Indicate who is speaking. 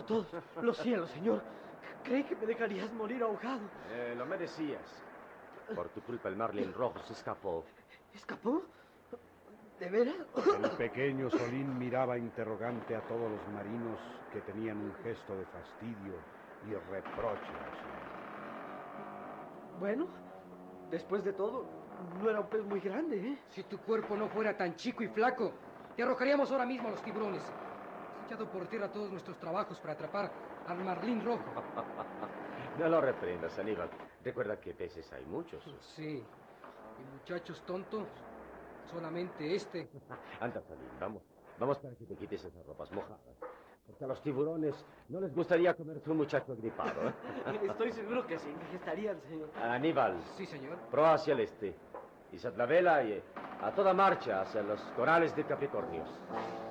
Speaker 1: todos los cielos, señor. Creí que me dejarías morir ahogado.
Speaker 2: Lo merecías. Por tu culpa el Marlin rojo se escapó.
Speaker 1: ¿Escapó? ¿De veras?
Speaker 3: El pequeño Solín miraba interrogante a todos los marinos que tenían un gesto de fastidio y reproche hacia él.
Speaker 1: Bueno, después de todo, no era un pez muy grande, ¿eh?
Speaker 4: Si tu cuerpo no fuera tan chico y flaco, te arrojaríamos ahora mismo a los tiburones. Has echado por tierra todos nuestros trabajos para atrapar al marlín rojo.
Speaker 2: No lo reprendas, Aníbal. Recuerda que peces hay muchos.
Speaker 4: Sí. Y muchachos tontos, solamente este.
Speaker 2: Anda, Solín, vamos. Vamos para que te quites esas ropas mojadas. Porque a los tiburones no les gustaría comerse un muchacho gripado, ¿eh?
Speaker 1: Estoy seguro que se ingestarían, señor.
Speaker 2: Aníbal.
Speaker 4: Sí, señor.
Speaker 2: Proa hacia el este. Izad la vela y a toda marcha hacia los corales de Capricornios.